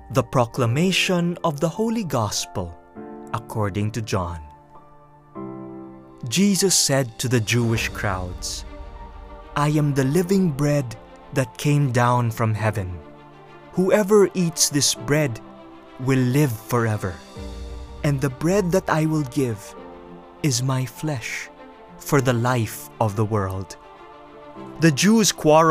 The proclamation of the Holy Gospel according to John. Jesus said to the Jewish crowds, "I am the living bread that came down from heaven. Whoever eats this bread will live forever. And the bread that I will give is my flesh for the life of the world." The Jews quarreled